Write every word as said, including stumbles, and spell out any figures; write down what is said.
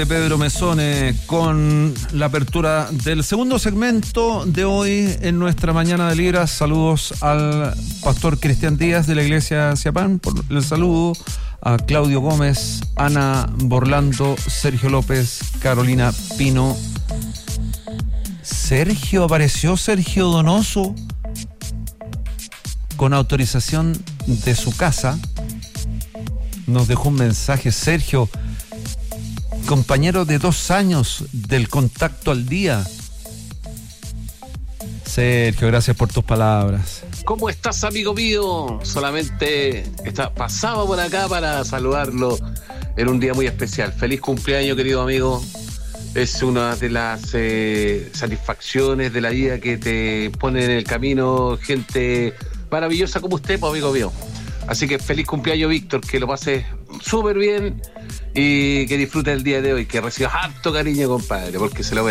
Pedro Mesone con la apertura del segundo segmento de hoy en nuestra Mañana de Libras. Saludos al pastor Cristian Díaz de la Iglesia Siapán, por el saludo a Claudio Gómez, Ana Borlando, Sergio López, Carolina Pino. Sergio, apareció Sergio Donoso con autorización de su casa. Nos dejó un mensaje. Sergio, compañero de dos años del Contacto al Día. Sergio, gracias por tus palabras. ¿Cómo estás, amigo mío? Solamente está, pasaba por acá para saludarlo en un día muy especial. Feliz cumpleaños, querido amigo. Es una de las eh, satisfacciones de la vida que te pone en el camino gente maravillosa como usted, pues, amigo mío. Así que feliz cumpleaños, Víctor, que lo pases súper bien y que disfrutes el día de hoy, que recibas harto cariño, compadre, porque se lo